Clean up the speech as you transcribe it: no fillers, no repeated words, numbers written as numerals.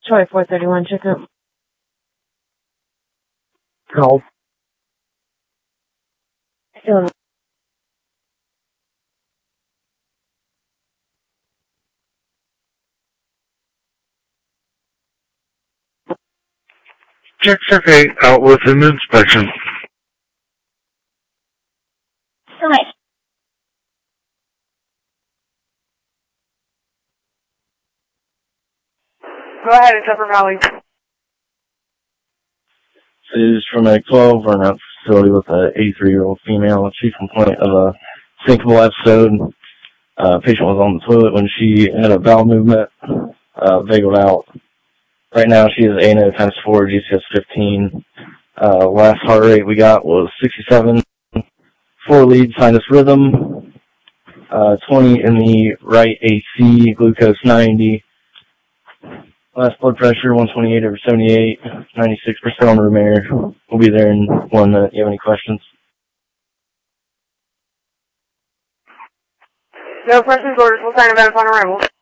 Troy 431, check up. Call. Still. Check Circuit out with an inspection. Okay. Go ahead, it's Upper Valley. This is from a 12 burnout facility with a 83-year-old female. She complained of a sinkable episode. Patient was on the toilet when she had a bowel movement, vagaled out. Right now she is ANO times 4, GCS 15. Last heart rate we got was 67. 4 lead sinus rhythm. 20 in the right AC, glucose 90. Last blood pressure 128/78, 96% on room air. We'll be there in 1 minute. You have any questions? No questions, orders will sign event upon arrival.